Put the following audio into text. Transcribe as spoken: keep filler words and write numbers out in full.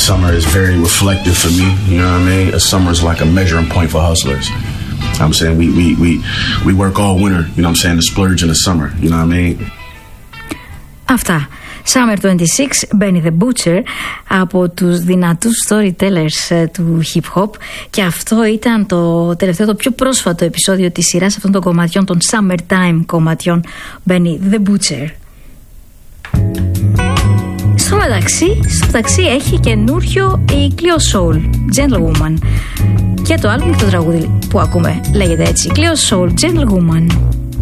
summer is very reflective for me, you know what I mean? A summer is like a measuring point for hustlers. I'm saying we, we, we, we work all winter, you know what I'm saying, to splurge in the summer, you know what I mean? Αυτά. Summer είκοσι έξι, Benny the Butcher, από τους δυνατούς storytellers του hip hop, και αυτό ήταν το τελευταίο, το πιο πρόσφατο επεισόδιο της σειράς αυτών των κομματιών, των Summertime κομματιών Benny the Butcher. Στο μεταξύ, στο μεταξύ έχει καινούριο η Cleo Soul, Gentlewoman, και το άλμπουμ και το τραγούδι που ακούμε λέγεται έτσι, Cleo Soul, Gentlewoman.